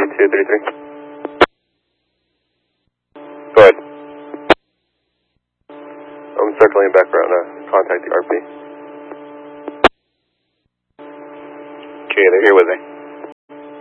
233. Go ahead. I'm circling background, contact the RP. Okay, they're here with me.